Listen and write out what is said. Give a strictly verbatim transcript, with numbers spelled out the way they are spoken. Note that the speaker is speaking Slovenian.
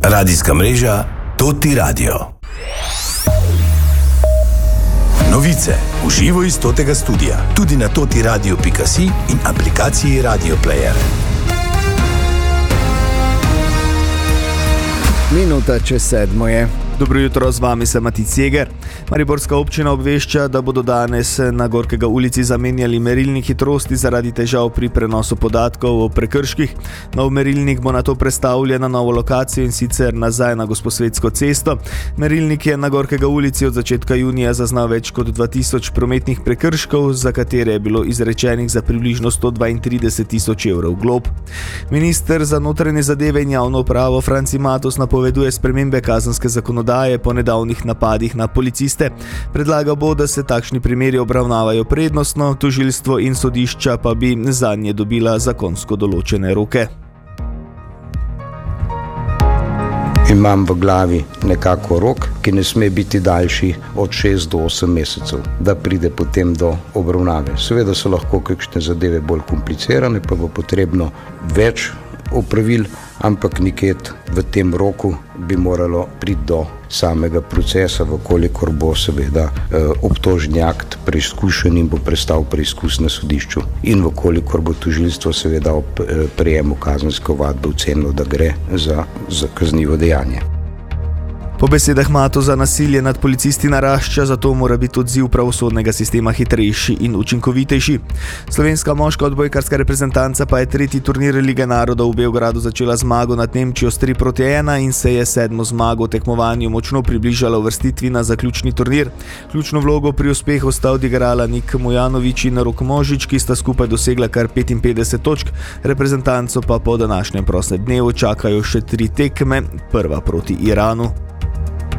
Radijska mreža Toti Radio. Novice v živo iz Totega studia, tudi na totiradio pika si in aplikaciji Radio Player. Minuta čez sedmo je. Dobro jutro, z vami sem Matic Jeger. Mariborska občina obvešča, da bodo danes na Gorkega ulici zamenjali merilnik hitrosti zaradi težav pri prenosu podatkov o prekrških. Nov merilnik bo nato prestavljen na novo lokacijo in sicer nazaj na Gosposvetsko cesto. Merilnik je na Gorkega ulici od začetka junija zaznal več kot dva tisoč prometnih prekrškov, za katere je bilo izrečenih za približno sto dvaintrideset tisoč evrov glob. Minister za notranje zadeve in javno upravo Franci Matos napoveduje spremembe kazenske zakonodaje po nedavnih napadih na policiste. Predlagal bo, da se takšni primeri obravnavajo prednostno, tožilstvo in sodišča pa bi zanje dobila zakonsko določene roke. Imam v glavi nekako rok, ki ne sme biti daljši od šest do osem mesecev, da pride potem do obravnave. Seveda so lahko kakšne zadeve bolj komplicirane, pa bo potrebno več opravil, ampak nikjet v tem roku bi moralo priti do samega procesa, vkolikor bo seveda eh, obtožni akt preizkušen in bo prestal preizkus na sodišču in vkolikor bo tožilstvo seveda ob eh, prejemu kazenske ovadbe ocenilo, da gre za, za kaznivo dejanje. Po besedah Matoza nasilje nad policisti narašča, zato mora biti odziv pravosodnega sistema hitrejši in učinkovitejši. Slovenska moška odbojkarska reprezentanca pa je tretji turnir Lige narodov v Beogradu začela zmago nad Nemčijo s tri proti ena in se je sedmo zmago v tekmovanju močno približala uvrstitvi na zaključni turnir. Ključno vlogo pri uspehu sta odigrala Nik Mujanović in Rok Možič, ki sta skupaj dosegla kar petinpetdeset točk. Reprezentanco pa po današnjem prostem dnevu čakajo še tri tekme, prva proti Iranu.